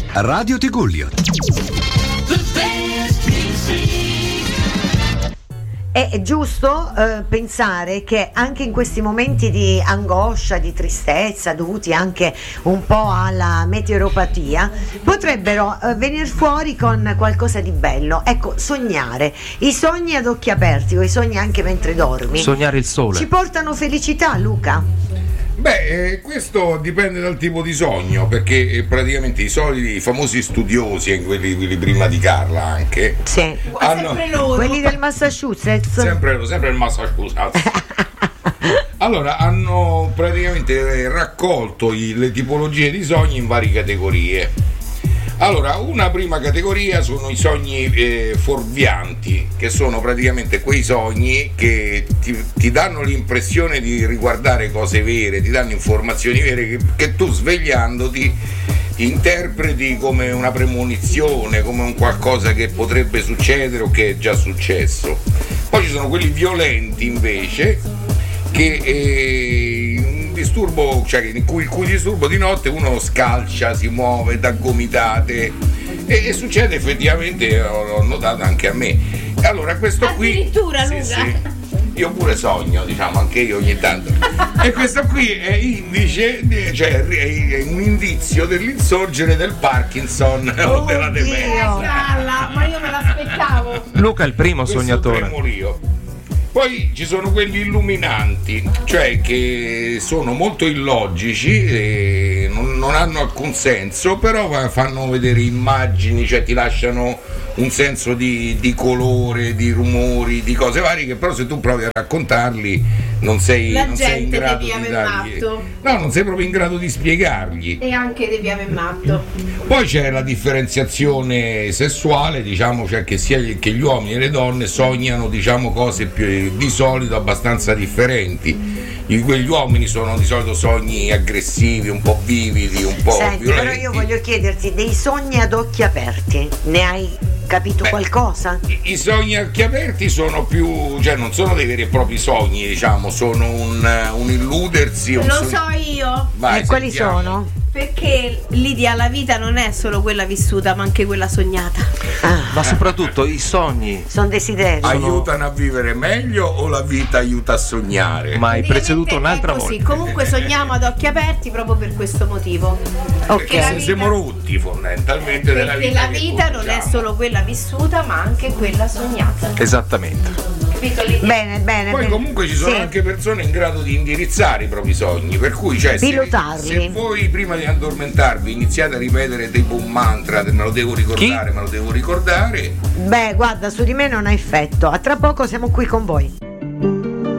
Radio Tigullio. È giusto pensare che anche in questi momenti di angoscia, di tristezza, dovuti anche un po' alla meteoropatia, potrebbero venire fuori con qualcosa di bello. Ecco, sognare. I sogni ad occhi aperti, o i sogni anche mentre dormi. Sognare il sole. Ci portano felicità, Luca? Beh, questo dipende dal tipo di sogno, perché praticamente i famosi studiosi, quelli prima di Carla anche, sì, quelli del Massachusetts. Sempre il Massachusetts. Allora, hanno praticamente raccolto le tipologie di sogni in varie categorie. Allora, una prima categoria sono i sogni fuorvianti, che sono praticamente quei sogni che ti danno l'impressione di riguardare cose vere, ti danno informazioni vere che tu svegliandoti interpreti come una premonizione, come un qualcosa che potrebbe succedere o che è già successo. Poi ci sono quelli violenti invece, che un disturbo, cioè il cui disturbo di notte uno scalcia, si muove, dà gomitate e succede effettivamente, l'ho notato anche a me. Allora questo qui addirittura, Luca. Sì. Io pure sogno, diciamo, anche io ogni tanto. E questo qui è indice, cioè è un indizio dell'insorgere del Parkinson o della demenza. Ma io me l'aspettavo. Luca è il primo sognatore. Questo io. Poi ci sono quelli illuminanti, cioè che sono molto illogici e non hanno alcun senso, però fanno vedere immagini, cioè ti lasciano un senso di colore, di rumori, di cose varie, che però se tu provi a raccontarli non sei in grado di dargli. No, non sei proprio in grado di spiegargli. E anche devi aver matto. Poi c'è la differenziazione sessuale, diciamo, cioè che sia che gli uomini e le donne sognano, diciamo, cose più di solito abbastanza differenti. Gli uomini sono di solito sogni aggressivi, un po' vividi, un po' violenti. Però io voglio chiederti, dei sogni ad occhi aperti, ne hai capito qualcosa? I sogni a occhi aperti sono più, cioè non sono dei veri e propri sogni, diciamo, sono un illudersi. Lo so io. Vai, e quali sentiamo. sono? Perché Lidia, la vita non è solo quella vissuta, ma anche quella sognata. Ma soprattutto i sogni sono desideri. Aiutano a vivere meglio o la vita aiuta a sognare? Ma hai preceduto un'altra volta. Comunque sogniamo ad occhi aperti proprio per questo motivo. Perché se siamo rotti fondamentalmente della vita. Perché la vita non è solo quella vissuta, ma anche quella sognata. Esattamente. Bene. Poi comunque ci sono anche persone in grado di indirizzare i propri sogni, per cui cioè, pilotarli. Se voi prima di addormentarvi iniziate a ripetere tipo un mantra, me lo devo ricordare. Beh, guarda, su di me non ha effetto. A tra poco siamo qui con voi.